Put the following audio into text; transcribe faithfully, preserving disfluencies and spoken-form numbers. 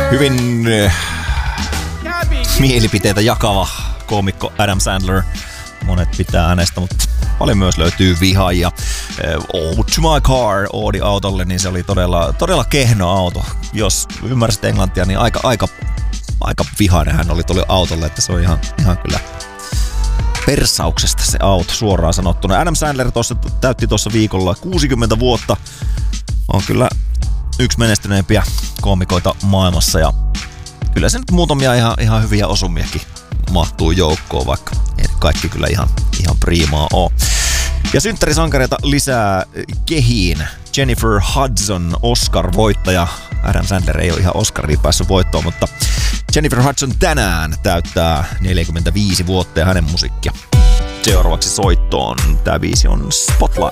Hyvin äh, mielipiteitä jakava koomikko Adam Sandler. Monet pitää hänestä, mutta paljon myös löytyy vihaajia. Äh, Ode to my car, Audi autolle, niin se oli todella, todella kehno auto. Jos ymmärsit englantia, niin aika, aika, aika vihainen hän oli tuolle autolle, että se on ihan, ihan kyllä persauksesta se auto suoraan sanottuna. Adam Sandler tossa, täytti tuossa viikolla kuusikymmentä vuotta. On kyllä yksi menestyneempiä koomikoita maailmassa ja kyllä se nyt muutamia ihan, ihan hyviä osumiakin mahtuu joukkoon, vaikka ei kaikki kyllä ihan, ihan priimaa oo. Ja synttärisankareita lisää kehiin. Jennifer Hudson, Oscar-voittaja. Adam Sandler ei ole ihan Oscaria päässyt voittoon, mutta Jennifer Hudson tänään täyttää neljäkymmentäviisi vuotta ja hänen musiikkia. Seuraavaksi soittoon. Tää biisi on Spotlight.